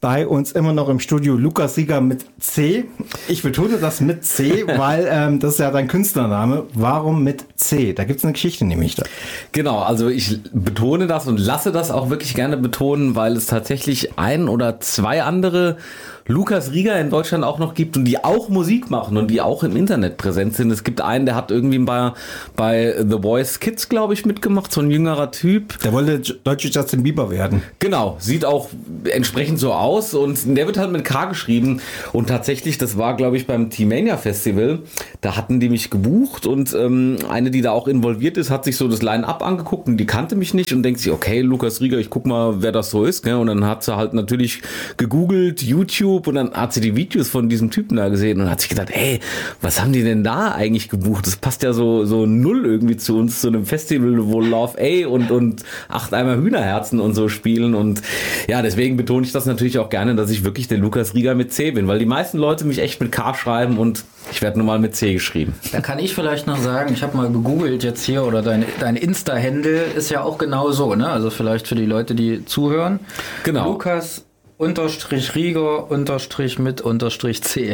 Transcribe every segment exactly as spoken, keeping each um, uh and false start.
bei uns immer noch im Studio Lukas Rieger mit C. Ich betone das mit C, weil ähm, das ist ja dein Künstlername. Warum mit C? Da gibt es eine Geschichte nämlich da. Genau, also ich betone das und lasse das auch wirklich gerne betonen, weil es tatsächlich ein oder zwei andere Lukas Rieger in Deutschland auch noch gibt und die auch Musik machen und die auch im Internet präsent sind. Es gibt einen, der hat irgendwie bei, bei The Voice Kids, glaube ich, mitgemacht, so ein jüngerer Typ. Der wollte deutsche Justin Bieber werden. Genau, sieht auch entsprechend so aus und der wird halt mit K geschrieben und tatsächlich, das war, glaube ich, beim T-Mania Festival, da hatten die mich gebucht und ähm, eine, die da auch involviert ist, hat sich so das Line-Up angeguckt und die kannte mich nicht und denkt sich, okay, Lukas Rieger, ich guck mal, wer das so ist, gell? Und dann hat sie halt natürlich gegoogelt, YouTube, und dann hat sie die Videos von diesem Typen da gesehen und hat sich gedacht, ey, was haben die denn da eigentlich gebucht? Das passt ja so so null irgendwie zu uns, zu einem Festival, wo Love A und und acht Eimer Hühnerherzen und so spielen und ja, deswegen betone ich das natürlich auch gerne, dass ich wirklich der Lukas Rieger mit C bin, weil die meisten Leute mich echt mit K schreiben und ich werde nur mal mit C geschrieben. Da kann ich vielleicht noch sagen, ich habe mal gegoogelt jetzt hier oder dein, dein Insta-Handle ist ja auch genau so, ne? Also vielleicht für die Leute, die zuhören. Genau. Lukas Unterstrich Rieger, Unterstrich mit, Unterstrich C.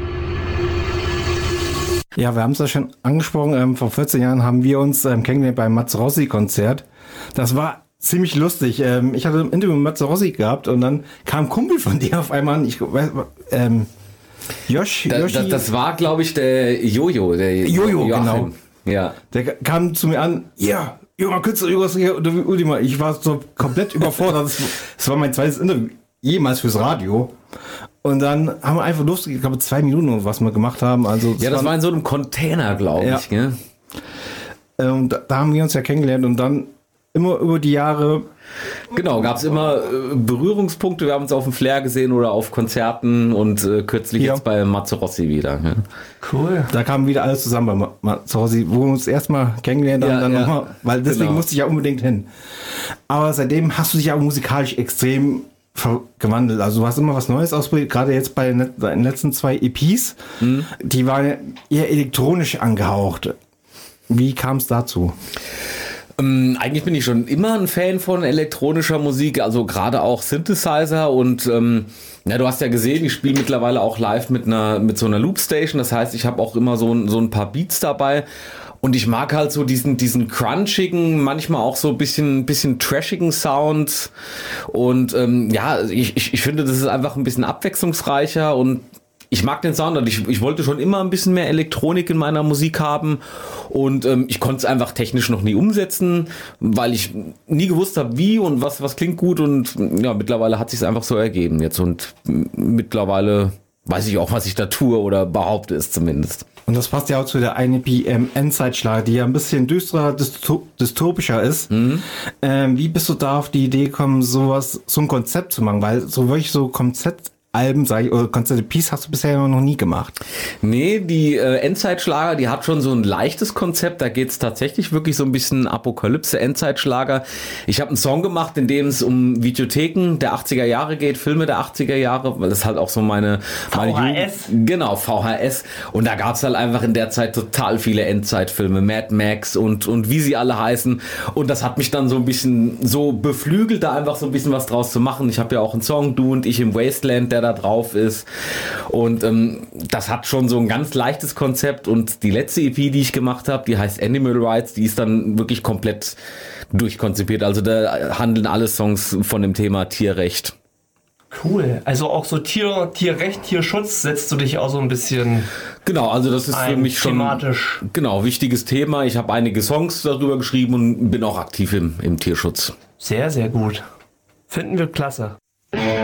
Ja, wir haben es ja schon angesprochen, ähm, vor vierzehn Jahren haben wir uns ähm, kennengelernt beim Mats Rossi-Konzert. Das war ziemlich lustig. Ähm, ich hatte ein Interview mit Mats Rossi gehabt und dann kam ein Kumpel von dir auf einmal an. Ich weiß, ähm, Josh, da, da, das war, glaube ich, der Jojo. Der Jojo, genau. Ja. Der kam zu mir an, ja, junger Künstler, Lukas Rieger, Ultima. Ich war so komplett überfordert. Das, das war mein zweites Interview jemals fürs Radio. Und dann haben wir einfach lustig, ich glaube, zwei Minuten, was wir gemacht haben. Also, das ja, das war, war in so einem Container, glaube ja. ich. Gell? Und da, da haben wir uns ja kennengelernt und dann immer über die Jahre. Genau, gab es immer äh, Berührungspunkte. Wir haben uns auf dem Flair gesehen oder auf Konzerten und äh, kürzlich ja. jetzt bei Mats Rossi wieder. Ja. Cool. Da kam wieder alles zusammen bei Mats Rossi, wo wir uns erstmal kennengelernt haben, ja, dann ja. nochmal, weil deswegen genau. musste ich ja unbedingt hin. Aber seitdem hast du dich auch musikalisch extrem gewandelt. Also du hast immer was Neues ausprobiert, gerade jetzt bei den letzten zwei E Ps. Mhm. Die waren eher elektronisch angehaucht. Wie kam es dazu? Ähm, eigentlich bin ich schon immer ein Fan von elektronischer Musik, also gerade auch Synthesizer und ähm, ja, du hast ja gesehen, ich spiele mittlerweile auch live mit einer mit so einer Loopstation, das heißt, ich habe auch immer so, so ein paar Beats dabei. Und ich mag halt so diesen, diesen crunchigen, manchmal auch so ein bisschen, bisschen trashigen Sound. Und ähm, ja, ich, ich, ich finde, das ist einfach ein bisschen abwechslungsreicher und ich mag den Sound und ich, ich wollte schon immer ein bisschen mehr Elektronik in meiner Musik haben und ähm, ich konnte es einfach technisch noch nie umsetzen, weil ich nie gewusst habe, wie und was, was klingt gut und ja, mittlerweile hat sich es einfach so ergeben jetzt und mittlerweile weiß ich auch, was ich da tue oder behaupte es zumindest. Und das passt ja auch zu der eine P M Endzeitschlager, die ja ein bisschen düsterer, dystopischer ist. Mhm. Ähm, wie bist du da auf die Idee gekommen, sowas, so ein Konzept zu machen? Weil so wirklich so Konzept Alben, sag ich, oder Konzerte Peace hast du bisher noch nie gemacht. Nee, die äh, Endzeitschlager, die hat schon so ein leichtes Konzept, da geht's tatsächlich wirklich so ein bisschen Apokalypse, Endzeitschlager. Ich habe einen Song gemacht, in dem es um Videotheken der achtziger Jahre geht, Filme der achtziger Jahre, weil das halt auch so meine... meine V H S. Jugend, genau, V H S. Und da gab's halt einfach in der Zeit total viele Endzeitfilme, Mad Max und, und wie sie alle heißen. Und das hat mich dann so ein bisschen so beflügelt, da einfach so ein bisschen was draus zu machen. Ich habe ja auch einen Song, Du und ich im Wasteland, der da drauf ist und ähm, das hat schon so ein ganz leichtes Konzept und die letzte E P, die ich gemacht habe, die heißt Animal Rights, die ist dann wirklich komplett durchkonzipiert, also da handeln alle Songs von dem Thema Tierrecht. Cool, also auch so Tier, Tierrecht, Tierschutz setzt du dich auch so ein bisschen genau, also das ist für mich schon thematisch. Genau, wichtiges Thema, ich habe einige Songs darüber geschrieben und bin auch aktiv im, im Tierschutz. Sehr, sehr gut. Finden wir klasse.